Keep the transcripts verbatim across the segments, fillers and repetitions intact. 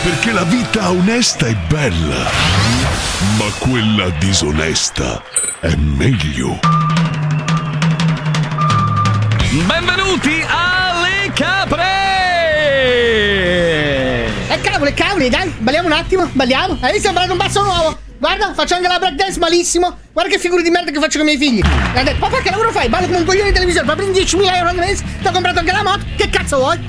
Perché la vita onesta è bella, ma quella disonesta è meglio. Benvenuti alle capre! E cavoli, cavoli, dai, balliamo un attimo, balliamo. Hai visto, ho imparato un passo nuovo. Guarda, faccio anche la breakdance malissimo. Guarda che figure di merda che faccio con i miei figli. Mi ha detto, papà, che lavoro fai? Ballo come un coglione di televisione, ma prendi diecimila euro al mese, ti ho comprato anche la moto, che cazzo vuoi?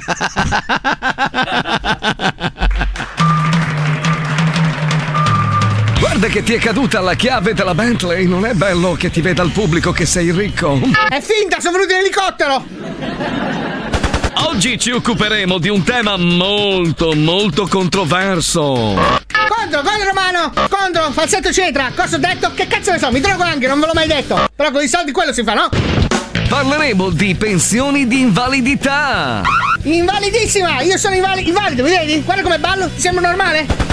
Guarda che ti è caduta la chiave della Bentley. Non è bello che ti veda il pubblico che sei ricco. È finta, sono venuto in elicottero. Oggi ci occuperemo di un tema molto molto controverso. Contro, contro Romano, contro, falsetto eccetera. Cosa ho detto? Che cazzo ne so, mi drogo anche, non ve l'ho mai detto. Però con i soldi quello si fa, no? Parleremo di pensioni di invalidità. Invalidissima, io sono invali- invalido, mi vedi? Guarda come ballo, ti sembra normale?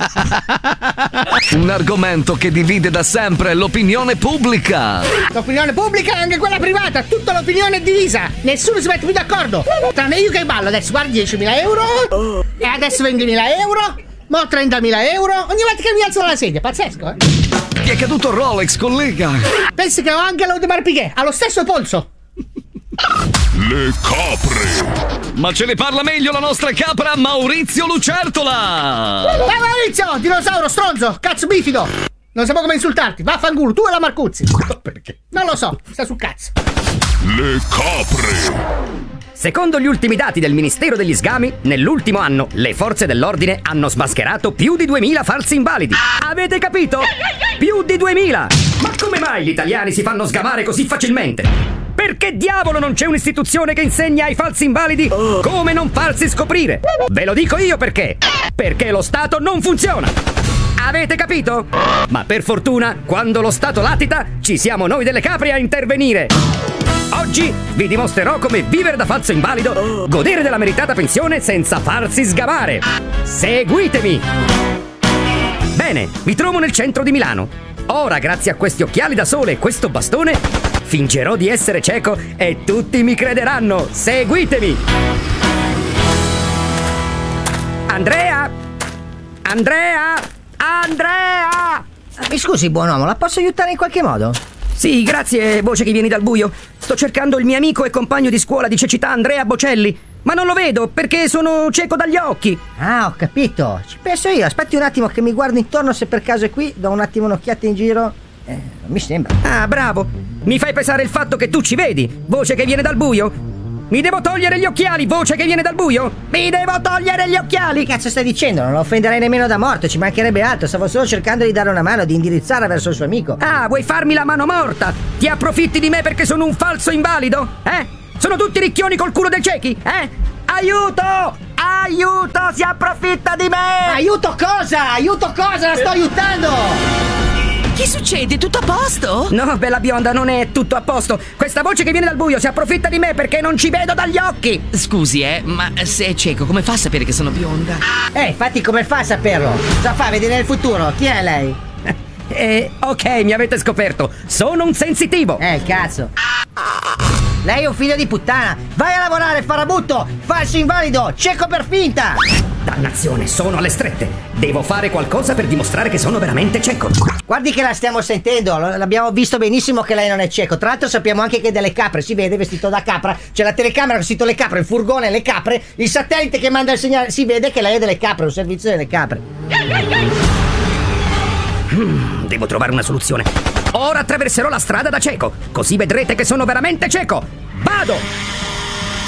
Un argomento che divide da sempre l'opinione pubblica. L'opinione pubblica e anche quella privata, tutta l'opinione è divisa. Nessuno si mette più d'accordo. Tranne io che ballo, adesso guarda diecimila euro. E adesso ventimila euro. Mo' trentamila euro. Ogni volta che mi alzo dalla sedia, pazzesco, eh? Ti è caduto Rolex, collega. Pensi che ho anche l'Audemars Piguet, ha lo stesso polso. Le capre. Ma ce ne parla meglio la nostra capra Maurizio Lucertola. Ma Maurizio, dinosauro stronzo, cazzo bifido. Non sapevo come insultarti, vaffanculo, tu e la Marcuzzi. Perché? Non lo so, sta sul cazzo. Le capre. Secondo gli ultimi dati del Ministero degli Sgami, nell'ultimo anno le forze dell'ordine hanno smascherato più di duemila falsi invalidi. Avete capito? Più di duemila! Ma come mai gli italiani si fanno sgamare così facilmente? Perché diavolo non c'è un'istituzione che insegna ai falsi invalidi come non farsi scoprire? Ve lo dico io perché! Perché lo Stato non funziona! Avete capito? Ma per fortuna, quando lo Stato latita, ci siamo noi delle capre a intervenire! Oggi vi dimostrerò come vivere da falso invalido, godere della meritata pensione senza farsi sgamare. Seguitemi! Bene, mi trovo nel centro di Milano. Ora, grazie a questi occhiali da sole e questo bastone, fingerò di essere cieco e tutti mi crederanno. Seguitemi! Andrea! Andrea! Andrea! Mi scusi, buon uomo, la posso aiutare in qualche modo? Sì, grazie, voce che vieni dal buio. Sto cercando il mio amico e compagno di scuola di cecità Andrea Bocelli, ma non lo vedo perché sono cieco dagli occhi. Ah, ho capito. Ci penso io. Aspetti un attimo che mi guardo intorno se per caso è qui. Do un attimo un'occhiata in giro. Eh, non mi sembra. Ah, bravo. Mi fai pesare il fatto che tu ci vedi, voce che viene dal buio. Mi devo togliere gli occhiali, voce che viene dal buio. Mi devo togliere gli occhiali. Che cazzo stai dicendo? Non lo offenderei nemmeno da morto, ci mancherebbe altro. Stavo solo cercando di dare una mano, di indirizzarla verso il suo amico. Ah, vuoi farmi la mano morta? Ti approfitti di me perché sono un falso invalido? Eh? Sono tutti ricchioni col culo dei ciechi? Eh? Aiuto! Aiuto! Si approfitta di me! Aiuto cosa? Aiuto cosa? La sto aiutando! Che succede? Tutto a posto? No, bella bionda, non è tutto a posto. Questa voce che viene dal buio si approfitta di me perché non ci vedo dagli occhi. Scusi, eh, ma se è cieco, come fa a sapere che sono bionda? Eh, infatti come fa a saperlo? Cosa fa? Vedere nel futuro? Chi è lei? Eh, ok, mi avete scoperto. Sono un sensitivo. Eh, cazzo. Lei è un figlio di puttana. Vai a lavorare, farabutto! Falso invalido! Cieco per finta! Dannazione, sono alle strette. Devo fare qualcosa per dimostrare che sono veramente cieco. Guardi che la stiamo sentendo, l'abbiamo visto benissimo che lei non è cieco. Tra l'altro sappiamo anche che delle capre, si vede vestito da capra. C'è la telecamera vestito le capre, il furgone le capre, il satellite che manda il segnale. Si vede che lei è delle capre, un servizio delle capre. Hmm, devo trovare una soluzione. Ora attraverserò la strada da cieco, così vedrete che sono veramente cieco. Vado!